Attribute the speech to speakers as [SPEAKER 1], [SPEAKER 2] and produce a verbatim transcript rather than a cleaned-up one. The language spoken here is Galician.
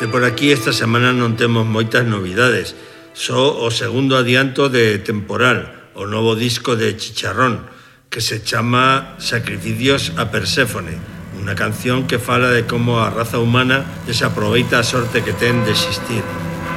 [SPEAKER 1] De por aquí esta semana non temos moitas novidades. Só o segundo adianto de Temporal, o novo disco de Chicharrón, que se chama Sacrificios a Perséfone, unha canción que fala de como a raza humana desaproveita a sorte que ten de existir.